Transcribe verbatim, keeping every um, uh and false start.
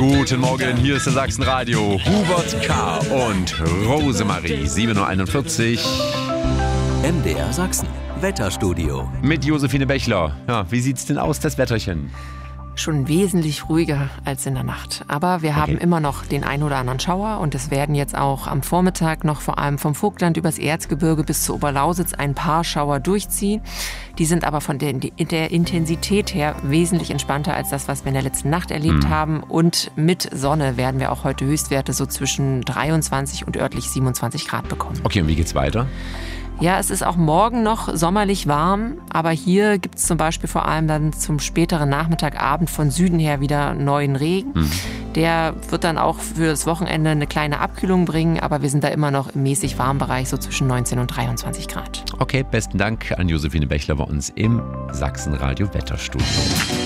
Guten Morgen, hier ist der Sachsenradio. Hubert K. und Rosemarie, sieben Uhr einundvierzig. M D R Sachsen, Wetterstudio. Mit Josephine Bechler. Ja, wie sieht's denn aus, das Wetterchen? Schon wesentlich ruhiger als in der Nacht. Aber wir okay. haben immer noch den ein oder anderen Schauer und es werden jetzt auch am Vormittag noch vor allem vom Vogtland übers Erzgebirge bis zur Oberlausitz ein paar Schauer durchziehen. Die sind aber von der, der Intensität her wesentlich entspannter als das, was wir in der letzten Nacht erlebt mhm. haben. Und mit Sonne werden wir auch heute Höchstwerte so zwischen dreiundzwanzig und örtlich siebenundzwanzig Grad bekommen. Okay, und wie geht's weiter? Ja, es ist auch morgen noch sommerlich warm, aber hier gibt es zum Beispiel vor allem dann zum späteren Nachmittag, Abend von Süden her wieder neuen Regen. Mhm. Der wird dann auch für das Wochenende eine kleine Abkühlung bringen, aber wir sind da immer noch im mäßig warmen Bereich, so zwischen neunzehn und dreiundzwanzig Grad. Okay, besten Dank an Josephine Bechler bei uns im Sachsenradio Wetterstudio.